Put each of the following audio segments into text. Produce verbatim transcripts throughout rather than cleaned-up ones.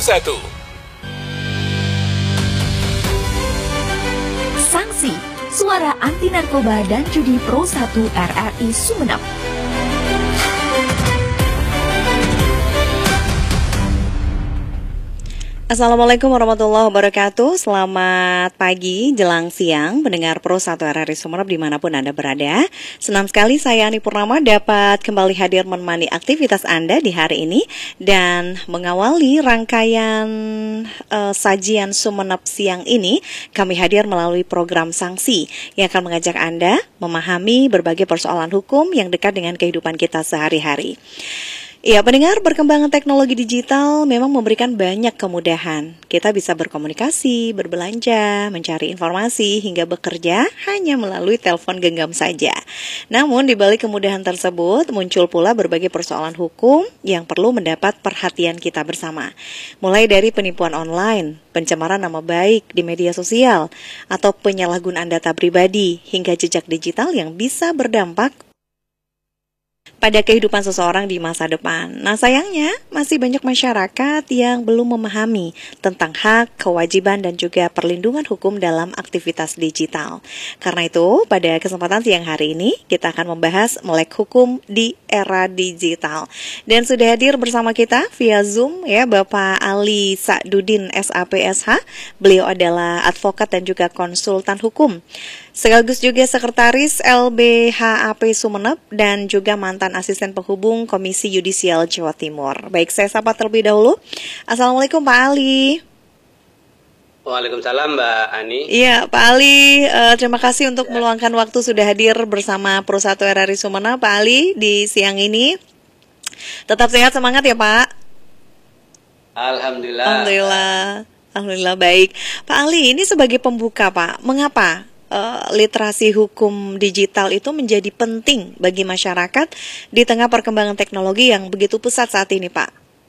satu. Sanksi, suara anti narkoba dan judi Pro satu R R I Sumeneb. Assalamualaikum warahmatullahi wabarakatuh. Selamat pagi, jelang siang, pendengar Pro satu R R I Sumeneb dimanapun Anda berada. Senang sekali saya Ani Purnama dapat kembali hadir menemani aktivitas Anda di hari ini dan mengawali rangkaian uh, sajian Sumeneb siang ini. Kami hadir melalui program Sanksi yang akan mengajak Anda memahami berbagai persoalan hukum yang dekat dengan kehidupan kita sehari-hari. Ya, pendengar, perkembangan teknologi digital memang memberikan banyak kemudahan. Kita bisa berkomunikasi, berbelanja, mencari informasi, hingga bekerja hanya melalui telepon genggam saja. Namun, di balik kemudahan tersebut, muncul pula berbagai persoalan hukum yang perlu mendapat perhatian kita bersama. Mulai dari penipuan online, pencemaran nama baik di media sosial, atau penyalahgunaan data pribadi, hingga jejak digital yang bisa berdampak pada kehidupan seseorang di masa depan. Nah, sayangnya masih banyak masyarakat yang belum memahami tentang hak, kewajiban, dan juga perlindungan hukum dalam aktivitas digital. Karena itu, pada kesempatan siang hari ini, kita akan membahas melek hukum di era digital. Dan sudah hadir bersama kita via Zoom ya Bapak Ali Sa'dudin S A P S H. Beliau adalah advokat dan juga konsultan hukum, sekaligus juga sekretaris L B H A P Sumeneb dan juga mantan asisten penghubung Komisi Yudisial Jawa Timur. Baik, saya sapa terlebih dahulu. Assalamualaikum Pak Ali. Waalaikumsalam Mbak Ani. Iya Pak Ali, uh, terima kasih untuk ya. meluangkan waktu sudah hadir bersama Pro satu R R I Sumeneb Pak Ali di siang ini. Tetap sehat, semangat ya Pak. Alhamdulillah. Alhamdulillah. Alhamdulillah baik. Pak Ali, ini sebagai pembuka Pak, mengapa Uh, literasi hukum digital itu menjadi penting bagi masyarakat di tengah perkembangan teknologi yang begitu pesat saat ini, Pak?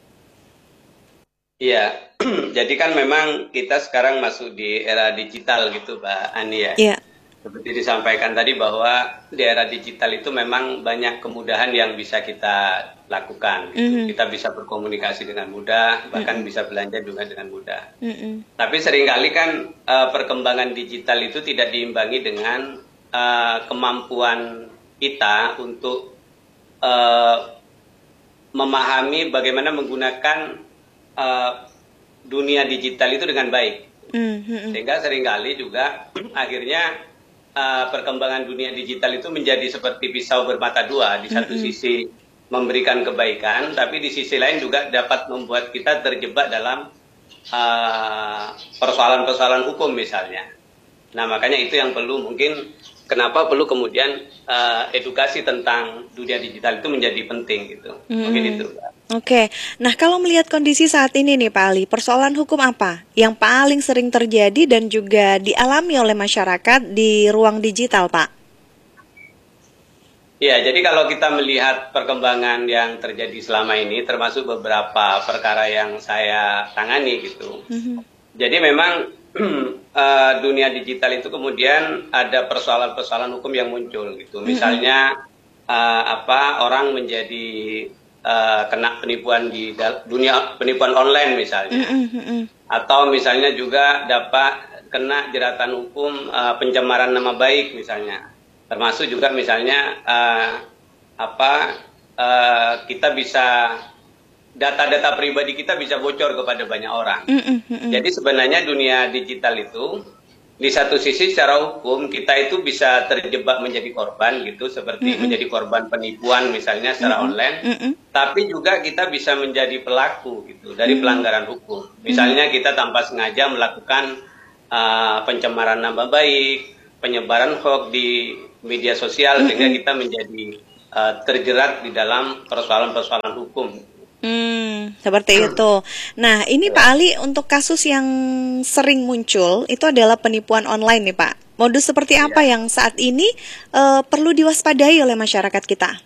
Iya, jadi kan memang kita sekarang masuk di era digital gitu, Mbak Ani ya. Iya. Seperti disampaikan tadi bahwa di era digital itu memang banyak kemudahan yang bisa kita lakukan. Gitu. Mm-hmm. Kita bisa berkomunikasi dengan mudah, bahkan mm-hmm. bisa belanja juga dengan mudah. Mm-hmm. Tapi seringkali kan uh, perkembangan digital itu tidak diimbangi dengan uh, kemampuan kita untuk uh, memahami bagaimana menggunakan uh, dunia digital itu dengan baik. Mm-hmm. Sehingga seringkali juga akhirnya Uh, perkembangan dunia digital itu menjadi seperti pisau bermata dua. Di satu mm-hmm. sisi memberikan kebaikan, tapi di sisi lain juga dapat membuat kita terjebak dalam uh, persoalan-persoalan hukum misalnya. Nah, makanya itu yang perlu mungkin kenapa perlu kemudian uh, edukasi tentang dunia digital itu menjadi penting gitu. Mm-hmm. Mungkin itu. Oke, nah kalau melihat kondisi saat ini nih Pak Ali, persoalan hukum apa yang paling sering terjadi dan juga dialami oleh masyarakat di ruang digital, Pak? Ya, jadi kalau kita melihat perkembangan yang terjadi selama ini, termasuk beberapa perkara yang saya tangani gitu. Mm-hmm. Jadi memang uh, dunia digital itu kemudian ada persoalan-persoalan hukum yang muncul gitu. Misalnya mm-hmm. uh, apa orang menjadi Uh, kena penipuan di dunia penipuan online misalnya, mm-hmm. atau misalnya juga dapat kena jeratan hukum uh, pencemaran nama baik misalnya, termasuk juga misalnya uh, apa uh, kita bisa data-data pribadi kita bisa bocor kepada banyak orang. Mm-hmm. Jadi sebenarnya dunia digital itu di satu sisi secara hukum kita itu bisa terjebak menjadi korban gitu, seperti mm-hmm. menjadi korban penipuan misalnya secara mm-hmm. online, mm-hmm. tapi juga kita bisa menjadi pelaku gitu dari mm-hmm. pelanggaran hukum. Misalnya kita tanpa sengaja melakukan uh, pencemaran nama baik, penyebaran hoax di media sosial, mm-hmm. sehingga kita menjadi uh, terjerat di dalam persoalan-persoalan hukum. Hmm, seperti itu. Nah, ini Pak Ali, untuk kasus yang sering muncul itu adalah penipuan online nih Pak. Modus seperti apa ya. yang saat ini uh, perlu diwaspadai oleh masyarakat kita?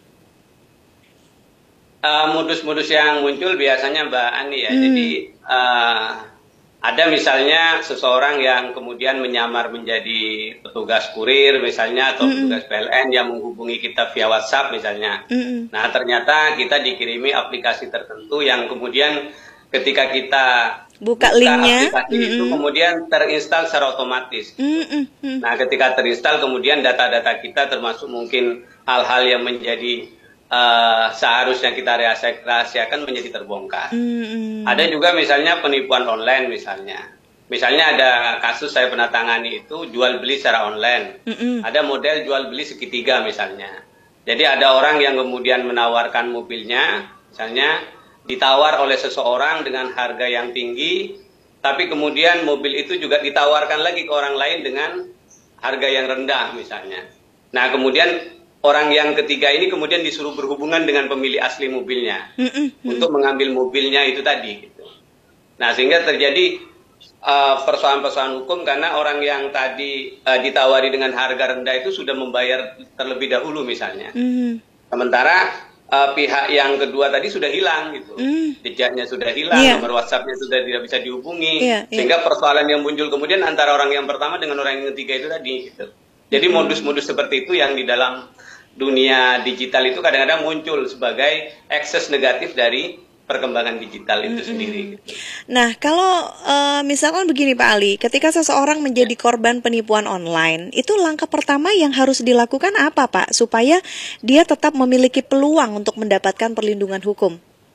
Uh, modus-modus yang muncul biasanya Mbak Ani ya. Hmm. Jadi uh, ada misalnya seseorang yang kemudian menyamar menjadi petugas kurir misalnya, atau mm-hmm. petugas P L N yang menghubungi kita via WhatsApp misalnya. Mm-hmm. Nah, ternyata kita dikirimi aplikasi tertentu yang kemudian ketika kita buka linknya, aplikasi mm -mm. itu kemudian terinstall secara otomatis. Mm -mm. Nah, ketika terinstall kemudian data-data kita termasuk mungkin hal-hal yang menjadi uh, seharusnya kita rahasiakan menjadi terbongkar. Mm -mm. Ada juga misalnya penipuan online misalnya. Misalnya ada kasus saya pernah tangani itu jual beli secara online. Mm -mm. Ada model jual beli segitiga misalnya. Jadi ada orang yang kemudian menawarkan mobilnya, misalnya ditawar oleh seseorang dengan harga yang tinggi, tapi kemudian mobil itu juga ditawarkan lagi ke orang lain dengan harga yang rendah misalnya. Nah, kemudian orang yang ketiga ini kemudian disuruh berhubungan dengan pemilik asli mobilnya mm -mm. untuk mengambil mobilnya itu tadi. Gitu. Nah, sehingga terjadi persoalan-persoalan uh, hukum karena orang yang tadi uh, ditawari dengan harga rendah itu sudah membayar terlebih dahulu misalnya. Mm. Sementara Uh, pihak yang kedua tadi sudah hilang gitu, mm. jejaknya sudah hilang, yeah. nomor WhatsAppnya sudah tidak bisa dihubungi, yeah, yeah. sehingga persoalan yang muncul kemudian antara orang yang pertama dengan orang yang ketiga itu tadi. Gitu. Jadi modus-modus mm. seperti itu yang di dalam dunia digital itu kadang-kadang muncul sebagai ekses negatif dari perkembangan digital itu mm-hmm. sendiri. Gitu. Nah, kalau uh, misalkan begini Pak Ali, ketika seseorang menjadi korban penipuan online, itu langkah pertama yang harus dilakukan apa Pak, supaya dia tetap memiliki peluang untuk mendapatkan perlindungan hukum?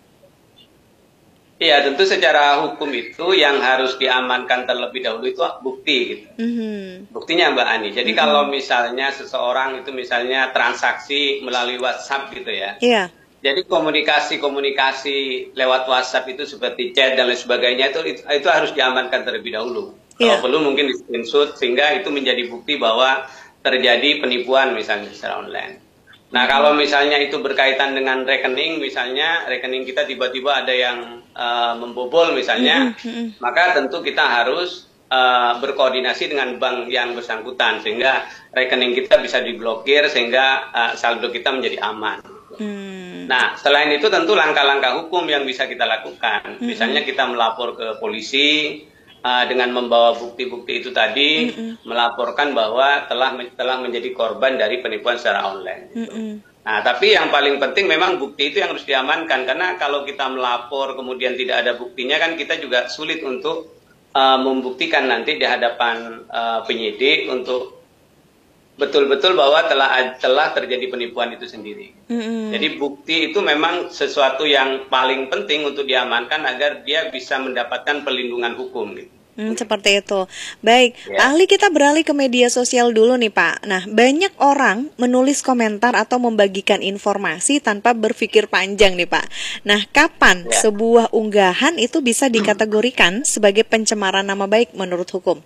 Iya, tentu secara hukum itu yang harus diamankan terlebih dahulu itu bukti. Gitu. Mm-hmm. Buktinya Mbak Ani. Jadi mm-hmm. kalau misalnya seseorang itu misalnya transaksi melalui WhatsApp gitu ya. Iya. Yeah. Jadi komunikasi-komunikasi lewat WhatsApp itu seperti chat dan lain sebagainya itu itu, itu harus diamankan terlebih dahulu. Yeah. Kalau perlu mungkin di screenshot sehingga itu menjadi bukti bahwa terjadi penipuan misalnya secara online. Nah, kalau misalnya itu berkaitan dengan rekening, misalnya rekening kita tiba-tiba ada yang uh, membobol misalnya, mm-hmm. maka tentu kita harus uh, berkoordinasi dengan bank yang bersangkutan sehingga rekening kita bisa diblokir sehingga uh, saldo kita menjadi aman. Hmm. Nah, selain itu tentu langkah-langkah hukum yang bisa kita lakukan. Hmm. Misalnya kita melapor ke polisi uh, dengan membawa bukti-bukti itu tadi, hmm. melaporkan bahwa telah telah menjadi korban dari penipuan secara online. Gitu. Hmm. Nah, tapi yang paling penting memang bukti itu yang harus diamankan. Karena kalau kita melapor kemudian tidak ada buktinya kan kita juga sulit untuk uh, membuktikan nanti di hadapan uh, penyidik untuk betul-betul bahwa telah telah terjadi penipuan itu sendiri. Mm-hmm. Jadi bukti itu memang sesuatu yang paling penting untuk diamankan agar dia bisa mendapatkan perlindungan hukum. Gitu. Hmm, seperti itu. Baik, ya. Pak Ali, kita beralih ke media sosial dulu nih Pak. Nah, banyak orang menulis komentar atau membagikan informasi tanpa berpikir panjang nih Pak. Nah, kapan ya. sebuah unggahan itu bisa dikategorikan sebagai pencemaran nama baik menurut hukum?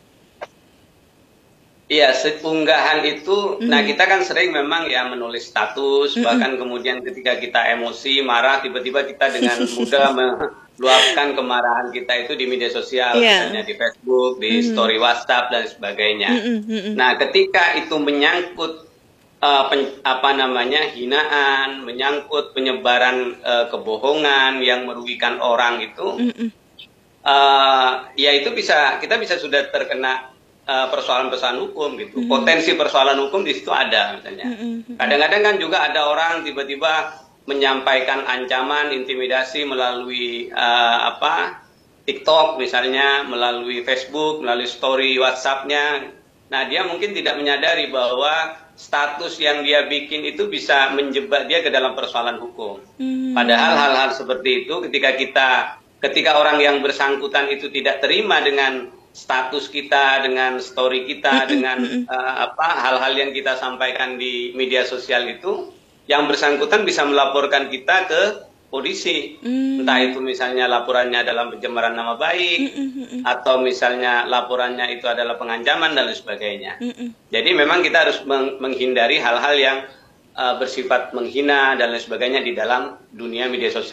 Iya, unggahan itu, mm. nah kita kan sering memang ya menulis status, mm -mm. bahkan kemudian ketika kita emosi, marah, tiba-tiba kita dengan mudah meluapkan kemarahan kita itu di media sosial, yeah. misalnya di Facebook, di mm. story WhatsApp dan sebagainya. Mm -mm. Nah, ketika itu menyangkut uh, pen, apa namanya hinaan, menyangkut penyebaran uh, kebohongan yang merugikan orang itu, mm -mm. uh, ya itu bisa kita bisa sudah terkena persoalan-persoalan hukum gitu. Mm-hmm. Potensi persoalan hukum di situ ada misalnya. Mm-hmm. Kadang-kadang kan juga ada orang tiba-tiba menyampaikan ancaman, intimidasi melalui uh, apa TikTok misalnya, melalui Facebook, melalui story WhatsApp-nya. Nah, dia mungkin tidak menyadari bahwa status yang dia bikin itu bisa menjebak dia ke dalam persoalan hukum. Mm-hmm. Padahal hal-hal seperti itu ketika kita ketika orang yang bersangkutan itu tidak terima dengan status kita, dengan story kita, mm-mm, dengan uh, apa hal-hal yang kita sampaikan di media sosial itu, yang bersangkutan bisa melaporkan kita ke polisi. Mm. Entah itu misalnya laporannya dalam pencemaran nama baik, mm-mm, atau misalnya laporannya itu adalah pengancaman dan lain sebagainya. Mm-mm. Jadi memang kita harus meng- menghindari hal-hal yang uh, bersifat menghina dan lain sebagainya di dalam dunia media sosial.